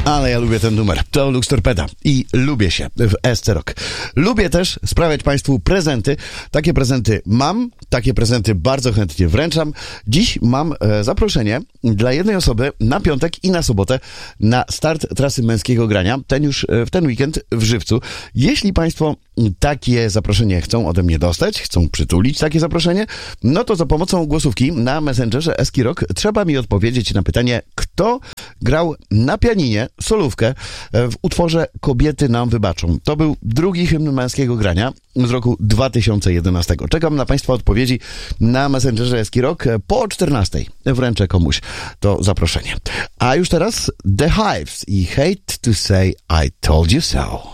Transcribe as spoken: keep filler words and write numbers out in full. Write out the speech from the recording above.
Ale ja lubię ten numer. To Lux Torpeda i lubię się w S C Rock. Lubię też sprawiać Państwu prezenty. Takie prezenty mam, takie prezenty bardzo chętnie wręczam. Dziś mam e, zaproszenie dla jednej osoby na piątek i na sobotę na start trasy męskiego grania. Ten już e, w ten weekend w Żywcu. Jeśli Państwo takie zaproszenie chcą ode mnie dostać, chcą przytulić takie zaproszenie, no to za pomocą głosówki na Messengerze S C Rock trzeba mi odpowiedzieć na pytanie, kto grał na pianinie solówkę w utworze Kobiety nam wybaczą. To był drugi hymn męskiego grania z roku dwa tysiące jedenastego. Czekam na Państwa odpowiedzi na Messengerze S C Rock. Po czternastej wręczę komuś to zaproszenie. A już teraz The Hives i Hate to Say I Told You So.